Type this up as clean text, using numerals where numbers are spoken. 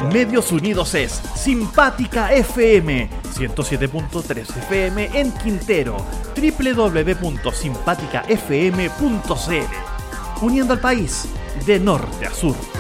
Medios Unidos es Simpática FM, 107.3 FM en Quintero, www.simpaticafm.cl, uniendo al país de norte a sur.